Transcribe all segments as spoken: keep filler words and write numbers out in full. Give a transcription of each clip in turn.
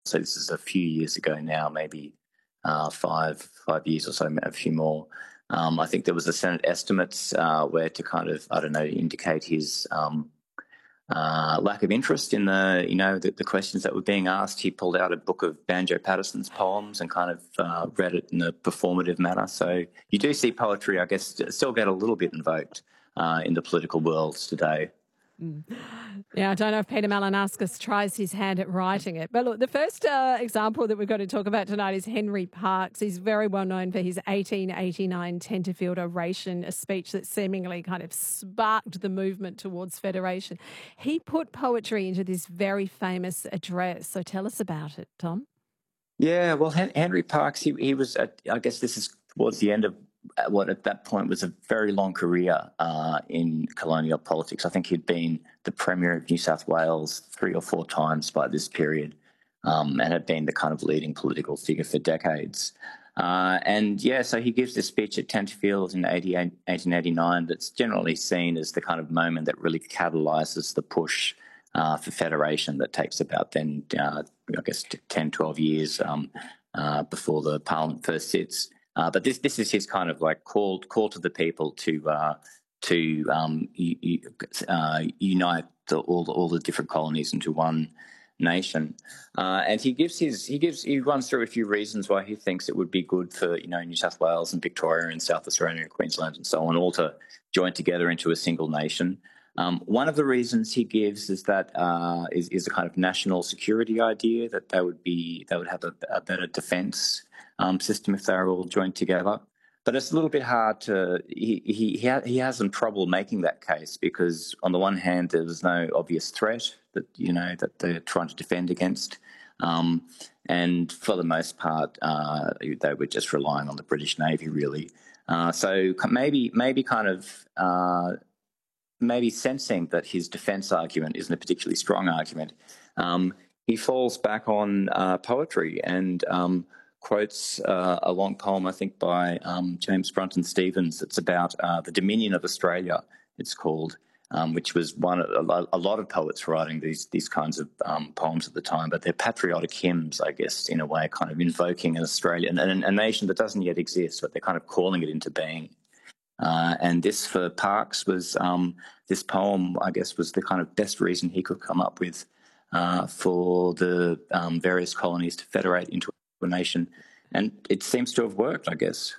So this is a few years ago now, maybe uh, five five years or so, a few more. Um, I think there was a Senate estimates uh, where to kind of, I don't know, indicate his um, uh, lack of interest in the, you know, the, the questions that were being asked. He pulled out a book of Banjo Patterson's poems and kind of uh, read it in a performative manner. So you do see poetry, I guess, still get a little bit invoked uh, in the political worlds today. Mm. Yeah, I don't know if Peter Malinauskas tries his hand at writing it. But look, the first uh, example that we've got to talk about tonight is Henry Parkes. He's very well known for his eighteen eighty-nine Tenterfield Oration, a speech that seemingly kind of sparked the movement towards federation. He put poetry into this very famous address. So tell us about it, Tom. Yeah, well, Henry Parkes, he, he was, at, I guess this is towards the end of what at that point was a very long career uh, in colonial politics. I think he'd been the Premier of New South Wales three or four times by this period um, and had been the kind of leading political figure for decades. Uh, and, yeah, so he gives this speech at Tenterfield in eighteen eighty-nine that's generally seen as the kind of moment that really catalyses the push uh, for federation that takes about then, uh, I guess, ten, twelve years um, uh, before the Parliament first sits. Uh, but this this is his kind of like call call to the people to uh, to um, u- uh, unite the, all the, all the different colonies into one nation, uh, and he gives his he gives he runs through a few reasons why he thinks it would be good for you know New South Wales and Victoria and South Australia and Queensland and so on all to join together into a single nation. Um, one of the reasons he gives is that uh, is, is a kind of national security idea that they would be they would have a, a better defence um, system if they were all joined together. But it's a little bit hard to he he he, ha, he has some trouble making that case because on the one hand there's no obvious threat that you know that they're trying to defend against, um, and for the most part uh, they were just relying on the British Navy really. Uh, so maybe maybe kind of. Uh, maybe sensing that his defence argument isn't a particularly strong argument, um, he falls back on uh, poetry and um, quotes uh, a long poem, I think, by um, James Brunton Stevens. It's about uh, the Dominion of Australia, it's called, um, which was one a, a lot of poets writing these these kinds of um, poems at the time, but they're patriotic hymns, I guess, in a way, kind of invoking an Australian, a, a nation that doesn't yet exist, but they're kind of calling it into being. Uh, and this for Parkes was, um, this poem, I guess, was the kind of best reason he could come up with uh, for the um, various colonies to federate into a nation. And it seems to have worked, I guess.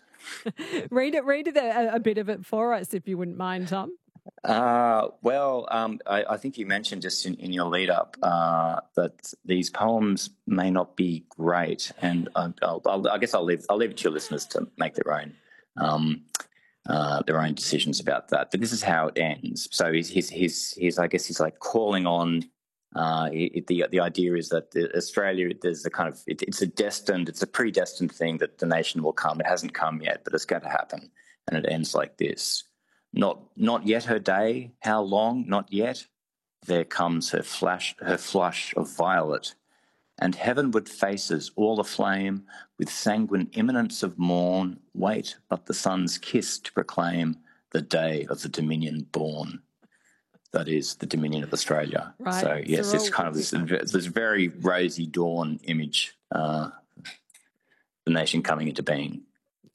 read it, read it a, a bit of it for us, if you wouldn't mind, Tom. Uh, well, um, I, I think you mentioned just in, in your lead-up uh, that these poems may not be great, and I'll, I'll, I guess I'll leave, I'll leave it to your listeners to make their own um Uh, their own decisions about that. But this is how it ends. So he's, he's, he's, he's I guess he's like calling on, uh, it, the the idea is that the Australia, there's a kind of, it, it's a destined, it's a predestined thing that the nation will come. It hasn't come yet, but it's going to happen. And it ends like this. Not not yet her day, how long? Not yet. There comes her flash, her flush of violet, and heavenward faces all aflame with sanguine imminence of morn, wait but the sun's kiss to proclaim the day of the Dominion born. That is the Dominion of Australia. Right. So, yes, so it's kind of this, this very rosy dawn image, uh, the nation coming into being.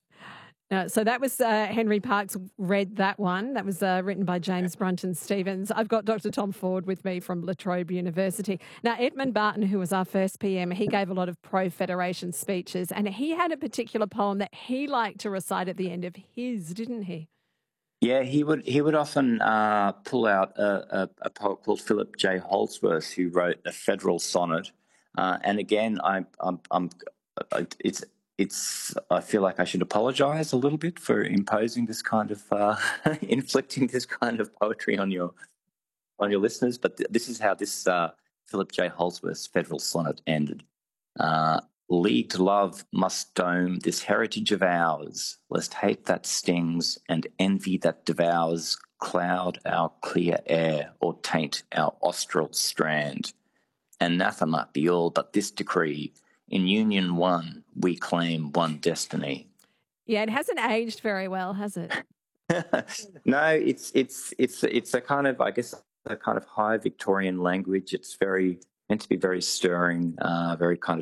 No, so that was uh, Henry Parkes read that one. That was uh, written by James Brunton Stevens. I've got Doctor Tom Ford with me from La Trobe University. Now, Edmund Barton, who was our first P M, he gave a lot of pro-federation speeches, and he had a particular poem that he liked to recite at the end of his, didn't he? Yeah, he would he would often uh, pull out a, a, a poet called Philip J. Holdsworth, who wrote a federal sonnet. Uh, and again, I, I'm, I'm, it's it's. I feel like I should apologise a little bit for imposing this kind of uh, inflicting this kind of poetry on your on your listeners. But th- this is how this uh, Philip J. Holdsworth's federal sonnet ended. Uh, Leagued love must dome this heritage of ours, lest hate that stings and envy that devours cloud our clear air or taint our austral strand. Anathema be all but this decree, in union one we claim one destiny. Yeah, it hasn't aged very well, has it? No, it's it's it's it's a kind of, I guess, a kind of high Victorian language. It's very meant to be very stirring, uh, very kind of